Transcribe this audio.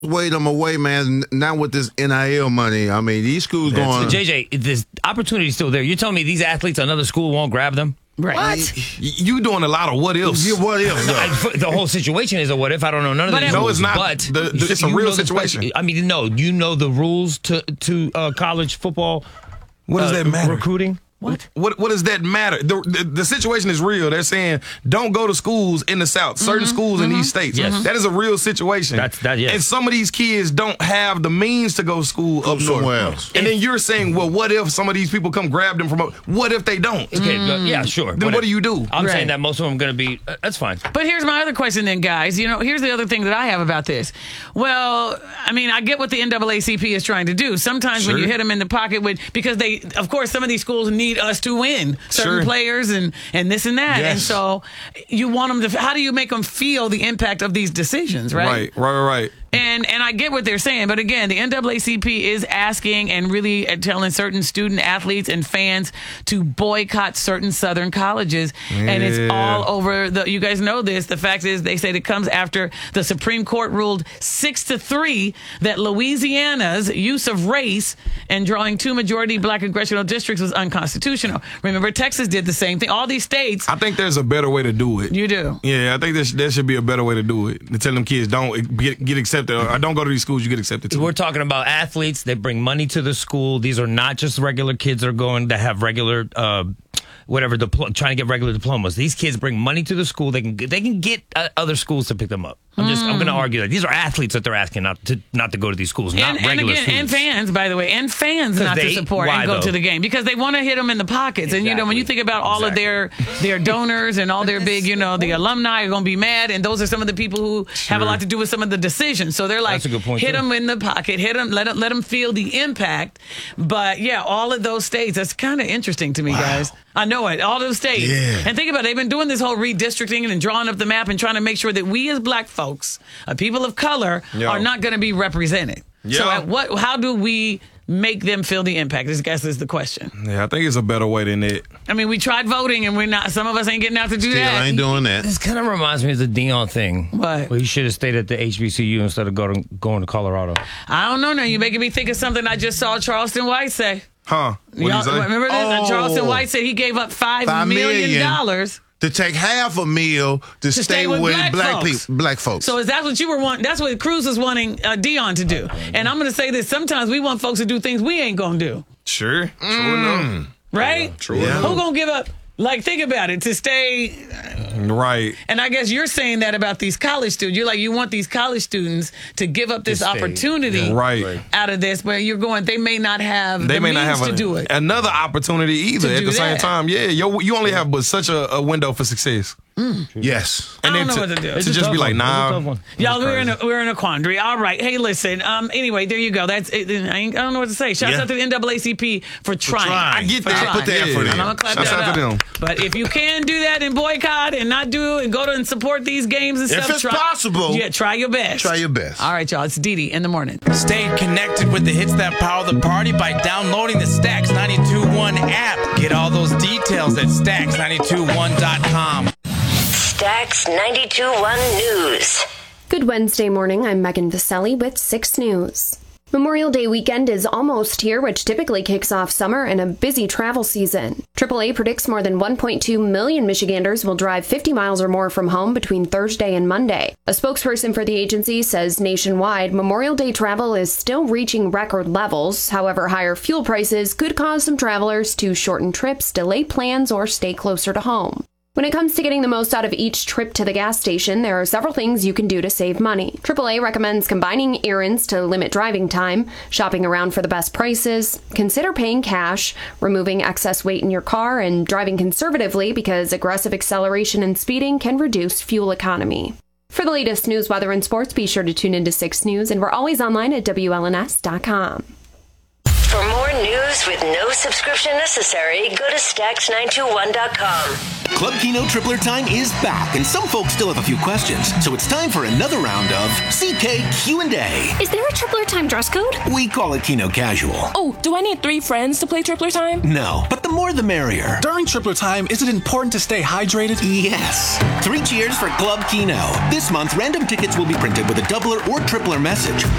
wait them away, man. Now with this NIL money, I mean, these schools going. So JJ, this opportunity is still there. You're telling me these athletes, another school won't grab them? Right. What? You doing a lot of what ifs. Yeah, what if? The whole situation is a what if. I don't know none of these. No, rules, it's not. But It's a real situation. I mean, no. Do you know the rules to college football? What does that matter? Recruiting. What does that matter? The situation is real. They're saying don't go to schools in the South, certain schools in these states. Yes. That is a real situation. Yes. And some of these kids don't have the means to go to school up somewhere north. else. And then you're saying, well, what if some of these people come grab them from what if they don't? Okay, yeah, sure. Then what do you do? I'm saying that most of them are going to be, that's fine. But here's my other question then, guys. Here's the other thing that I have about this. Well, I mean, I get what the NAACP is trying to do. Sometimes when you hit them in the pocket because of course, some of these schools need us to win certain players and this and that. Yes. And so you want them to, how do you make them feel the impact of these decisions, right? Right. And I get what they're saying, but again, the NAACP is asking and really telling certain student athletes and fans to boycott certain Southern colleges, and it's all over. You guys know this. The fact is, they say it comes after the Supreme Court ruled 6-3 that Louisiana's use of race and drawing 2 majority black congressional districts was unconstitutional. Remember, Texas did the same thing. All these states. I think there's a better way to do it. You do? Yeah, I think there should be a better way to do it. To tell them kids don't get accepted. Or don't go to these schools, you get accepted too. We're talking about athletes. They bring money to the school. These are not just regular kids that are going to have regular, trying to get regular diplomas. These kids bring money to the school. They can get other schools to pick them up. I'm going to argue that these are athletes that they're asking not to go to these schools, not regular students. And fans, by the way, and fans not to support and go to the game because they want to hit them in the pockets. Exactly. And when you think about all of their donors and all their big, the alumni are going to be mad, and those are some of the people who have a lot to do with some of the decisions. So they're like, hit them in the pocket, hit them, let them feel the impact. But yeah, all of those states, that's kind of interesting to me, guys. I know it. All those states. Yeah. And think about it. They've been doing this whole redistricting and drawing up the map and trying to make sure that we as black folks, people of color, are not going to be represented. So how do we make them feel the impact? I guess is the question. Yeah, I think it's a better way than it. I mean, we tried voting and some of us ain't getting out to do that. I ain't doing that. This kind of reminds me of the Dion thing. What? Well, he should have stayed at the HBCU instead of going to Colorado. I don't know now. You're making me think of something I just saw Charleston White say. Huh? What did he say? Remember this? Charleston White said he gave up $5 million to take half a meal to stay with black folks. So is that what you were wanting? That's what Cruz was wanting Dion to do. And I'm going to say this. Sometimes we want folks to do things we ain't going to do. Sure. True enough. Right? True enough. Who going to give up? Like, think about it, to stay. Right. And I guess you're saying that about these college students. You're like, you want these college students to give up this opportunity out of this, but you're going, they may not have the means to do it. Another opportunity either at the same time. Yeah, you only have but such a window for success. Yes. And I don't know what to do. To just be like, nah. Y'all, we're in a quandary. All right. Hey, listen. Anyway, there you go. That's it. I don't know what to say. Shouts out to the NAACP for trying. I get that. Put the effort in. I'm going to clap Shouts that out to up. them. But if you can do that and boycott and not do and go to and support these games and stuff. If it's possible. Yeah, try your best. Try your best. All right, y'all. It's Didi in the morning. Stay connected with the hits that power the party by downloading the Stacks 92.1 app. Get all those details at stacks921.com. Stacks 92.1 News. Good Wednesday morning. I'm Megan Vaselli with 6 News. Memorial Day weekend is almost here, which typically kicks off summer and a busy travel season. AAA predicts more than 1.2 million Michiganders will drive 50 miles or more from home between Thursday and Monday. A spokesperson for the agency says nationwide, Memorial Day travel is still reaching record levels. However, higher fuel prices could cause some travelers to shorten trips, delay plans, or stay closer to home. When it comes to getting the most out of each trip to the gas station, there are several things you can do to save money. AAA recommends combining errands to limit driving time, shopping around for the best prices, consider paying cash, removing excess weight in your car, and driving conservatively because aggressive acceleration and speeding can reduce fuel economy. For the latest news, weather, and sports, be sure to tune into 6 News, and we're always online at WLNS.com. For more news with no subscription necessary, go to Stax921.com. Club Kino Tripler Time is back, and some folks still have a few questions. So it's time for another round of CK Q&A. Is there a Tripler Time dress code? We call it Kino Casual. Oh, do I need 3 friends to play Tripler Time? No, but the more the merrier. During Tripler Time, is it important to stay hydrated? Yes. 3 cheers for Club Kino. This month, random tickets will be printed with a doubler or tripler message.